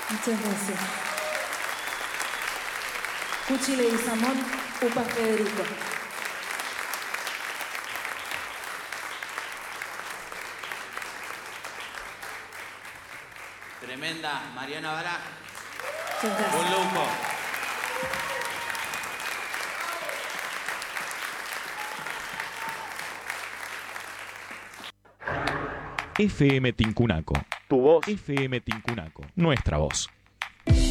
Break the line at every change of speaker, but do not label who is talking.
Muchas gracias. Cuchile y Samón, Upa Federico.
Tremenda, Mariana Baraj.
Muchas gracias.
Un lujo.
FM Tincunaco. Tu voz. FM Tincunaco. Nuestra voz.